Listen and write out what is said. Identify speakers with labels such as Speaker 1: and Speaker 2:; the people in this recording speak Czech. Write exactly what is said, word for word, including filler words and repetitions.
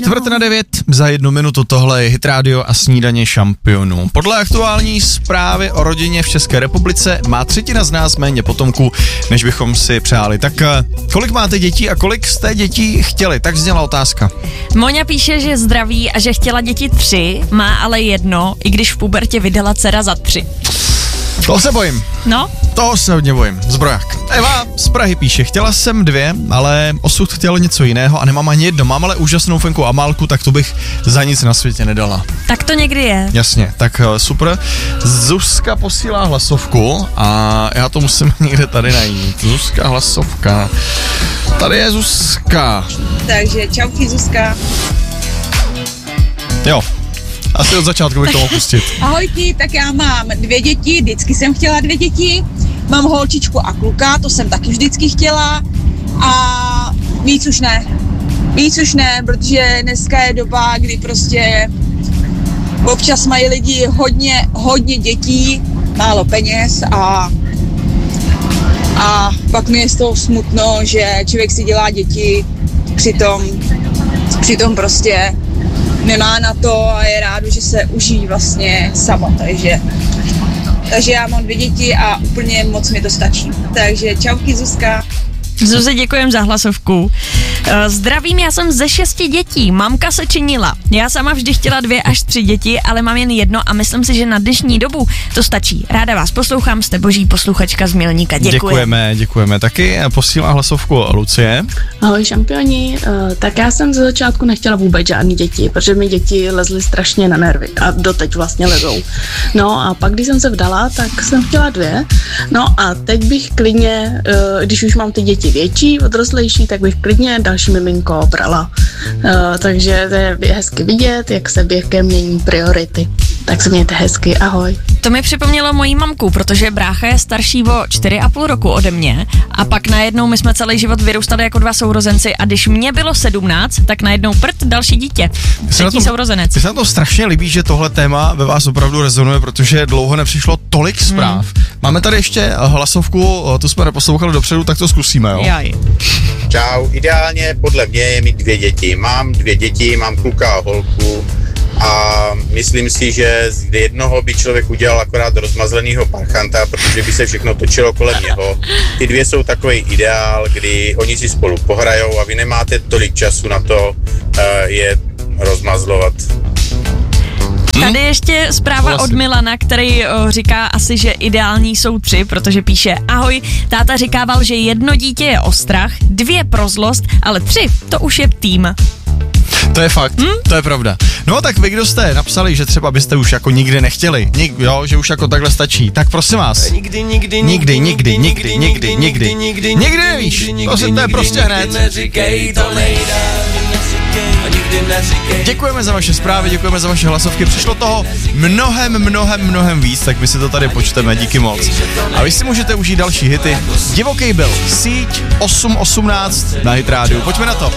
Speaker 1: Čtvrt na devět, za jednu minutu tohle je Hit Radio a snídaně šampionů. Podle aktuální zprávy o rodině v České republice má třetina z nás méně potomků, než bychom si přáli. Tak kolik máte dětí a kolik jste dětí chtěli? Tak zněla otázka.
Speaker 2: Moňa píše, že zdraví a že chtěla děti tři, má ale jedno, i když v pubertě vydala dcera za tři.
Speaker 1: To se bojím.
Speaker 2: No?
Speaker 1: To se hodně bojím. Zbroják. Eva z Prahy píše, chtěla jsem dvě, ale osud chtěl něco jiného a nemám ani jedno. Mám ale úžasnou Fenku Amálku, tak to bych za nic na světě nedala.
Speaker 2: Tak to někdy je.
Speaker 1: Jasně, tak super. Zuzka posílá hlasovku a já to musím někde tady najít. Zuzka hlasovka. Tady je Zuzka.
Speaker 3: Takže čauky Zuzka.
Speaker 1: Jo. Asi od začátku bych to mohl pustit.
Speaker 3: Ahojky, tak já mám dvě děti, vždycky jsem chtěla dvě děti. Mám holčičku a kluka, to jsem taky vždycky chtěla. A víc už ne. Víc už ne, protože dneska je doba, kdy prostě občas mají lidi hodně, hodně dětí, málo peněz a, a pak mi je z toho smutno, že člověk si dělá děti, přitom, přitom prostě nemá na to a je rád, že se užijí vlastně sama, takže, takže já mám dvě děti a úplně moc mi to stačí. Takže čauky Zuzka.
Speaker 2: Zuzi, děkujem za hlasovku. Zdravím, já jsem ze šesti dětí, mamka se činila. Já sama vždy chtěla dvě až tři děti, ale mám jen jedno a myslím si, že na dnešní dobu to stačí. Ráda vás poslouchám, jste boží posluchačka z Mělníka. Děkuji.
Speaker 1: Děkujeme, děkujeme. Taky posílá hlasovku Lucie.
Speaker 4: Ahoj šampioni, tak já jsem ze začátku nechtěla vůbec žádný děti, protože mi děti lezly strašně na nervy a doteď vlastně lezou. No a pak, když jsem se vdala, tak jsem chtěla dvě. No a teď bych klidně, když už mám ty děti větší, odrostlejší, tak bych klidně další miminko brala. Uh, takže to je hezky vidět, jak se věkem mění priority. Tak se mějte hezky, ahoj.
Speaker 2: To mi připomnělo mojí mamku, protože brácha je starší o čtyři a půl roku ode mě a pak najednou my jsme celý život vyrůstali jako dva sourozenci a když mě bylo sedmnáct, tak najednou prd další dítě. Třetí sourozenec.
Speaker 1: Mně se na to strašně líbí, že tohle téma ve vás opravdu rezonuje, protože dlouho nepřišlo tolik zpráv. Hmm. Máme tady ještě hlasovku, tu jsme neposlouchali dopředu, tak to zkusíme, jo?
Speaker 2: Jaj.
Speaker 5: Čau, ideálně podle mě je mít dvě děti. Mám dvě děti, mám kluka a holku a myslím si, že z jednoho by člověk udělal akorát rozmazlenýho parchanta, protože by se všechno točilo kolem něho. Ty dvě jsou takový ideál, kdy oni si spolu pohrajou a vy nemáte tolik času na to uh, je rozmazlovat.
Speaker 2: Tady ještě zpráva od Milana, který o, říká asi, že ideální jsou tři, protože píše: ahoj, táta říkával, že jedno dítě je ostrach, dvě pro zlost, ale tři, to už je tým.
Speaker 1: To je fakt, hmm? To je pravda. No tak vy, kdo jste napsali, že třeba byste už jako nikdy nechtěli, nik, jo, že už jako takhle stačí, tak prosím vás. Nikdy, nikdy, nikdy, nikdy, nikdy, nikdy, nikdy, nikdy, nikdy nevíš, to se to je prostě hned. Děkujeme za vaše zprávy, děkujeme za vaše hlasovky, přišlo toho mnohem, mnohem, mnohem víc, tak my si to tady počteme, díky moc. A vy si můžete užít další hity. Divoký byl, síť osm osmnáct na Hit Radio, pojďme na to.